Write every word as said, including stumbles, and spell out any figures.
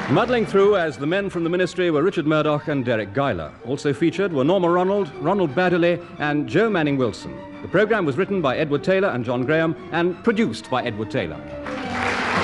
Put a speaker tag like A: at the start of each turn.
A: Muddling through as the men from the Ministry were Richard Murdoch and Derek Guyler. Also featured were Norma Ronald, Ronald Baddeley, and Joe Manning Wilson. The program was written by Edward Taylor and John Graham and produced by Edward Taylor.